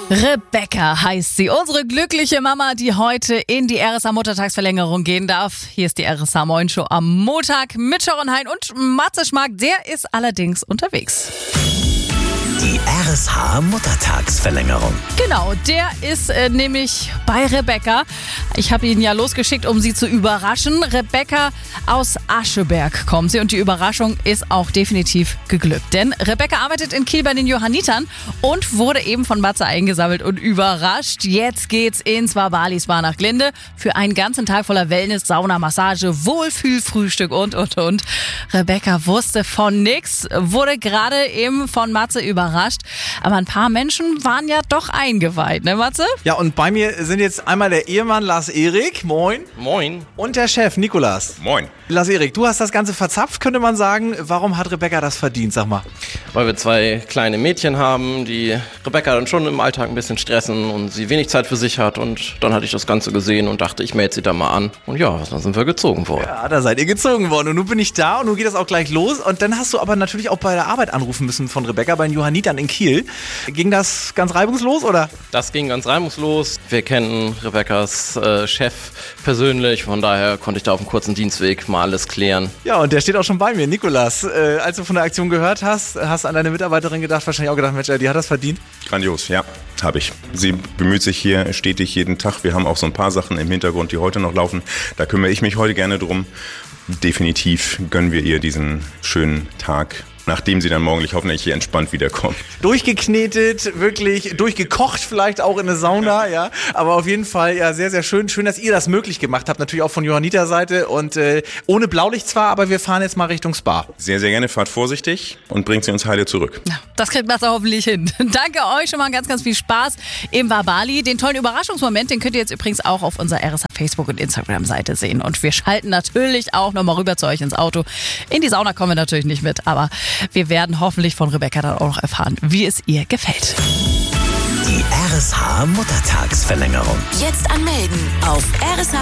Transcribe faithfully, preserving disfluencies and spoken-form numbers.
Rebecca heißt sie, unsere glückliche Mama, die heute in die R S H-Muttertagsverlängerung gehen darf. Hier ist die R S H-Moin-Show am Montag mit Sharon Hein und Matze Schmark, der ist allerdings unterwegs. Die R S H-Muttertagsverlängerung. Genau, der ist äh, nämlich bei Rebecca. Ich habe ihn ja losgeschickt, um sie zu überraschen. Rebecca aus Ascheberg kommt sie und die Überraschung ist auch definitiv geglückt. Denn Rebecca arbeitet in Kiel bei den Johannitern und wurde eben von Matze eingesammelt und überrascht. Jetzt geht's ins Wabali Spa nach Glinde für einen ganzen Tag voller Wellness, Sauna, Massage, Wohlfühlfrühstück und, und, und. Rebecca wusste von nix, wurde gerade eben von Matze überrascht. Aber ein paar Menschen waren ja doch eingeweiht, ne Matze? Ja, und bei mir sind jetzt einmal der Ehemann Lars-Erik, moin. Moin. Und der Chef Nikolas. Moin. Lars-Erik, du hast das Ganze verzapft, könnte man sagen. Warum hat Rebecca das verdient, sag mal? Weil wir zwei kleine Mädchen haben, die Rebecca dann schon im Alltag ein bisschen stressen und sie wenig Zeit für sich hat. Und dann hatte ich das Ganze gesehen und dachte, ich melde sie da mal an. Und ja, dann sind wir gezogen worden. Ja, da seid ihr gezogen worden. Und nun bin ich da und nun geht das auch gleich los. Und dann hast du aber natürlich auch bei der Arbeit anrufen müssen von Rebecca bei den Johannitern in Kiel. Ging das ganz reibungslos, oder? Das ging ganz reibungslos. Wir kennen Rebeccas äh, Chef persönlich. Von daher konnte ich da auf einem kurzen Dienstweg mal alles klären. Ja, und der steht auch schon bei mir, Nikolas. Äh, als du von der Aktion gehört hast, hast du an deine Mitarbeiterin gedacht, wahrscheinlich auch gedacht, Mensch, die hat das verdient? Grandios, ja, habe ich. Sie bemüht sich hier stetig jeden Tag. Wir haben auch so ein paar Sachen im Hintergrund, die heute noch laufen. Da kümmere ich mich heute gerne drum. Definitiv gönnen wir ihr diesen schönen Tag, nachdem sie dann morgendlich hoffentlich hier entspannt wiederkommt. Durchgeknetet, wirklich durchgekocht vielleicht auch in der Sauna, ja. Aber auf jeden Fall ja sehr, sehr schön. Schön, dass ihr das möglich gemacht habt, natürlich auch von Johanniter Seite und äh, ohne Blaulicht zwar, aber wir fahren jetzt mal Richtung Spa. Sehr, sehr gerne, fahrt vorsichtig und bringt sie uns heile zurück. Ja, das kriegt Matze hoffentlich hin. Danke euch, schon mal ganz, ganz viel Spaß im Wabali. Den tollen Überraschungsmoment, den könnt ihr jetzt übrigens auch auf unserer R S H Facebook- und Instagram-Seite sehen. Und wir schalten natürlich auch nochmal rüber zu euch ins Auto. In die Sauna kommen wir natürlich nicht mit, aber wir werden hoffentlich von Rebecca dann auch noch erfahren, wie es ihr gefällt. Die R S H-Muttertagsverlängerung. Jetzt anmelden auf r s h